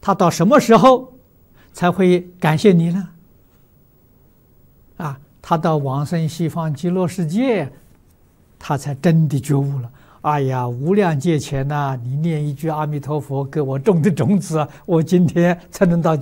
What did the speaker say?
他到什么时候才会感谢你呢？他到往生西方极乐世界，他才真的觉悟了。哎呀，无量劫前呐，你念一句阿弥陀佛，给我种的种子，我今天才能到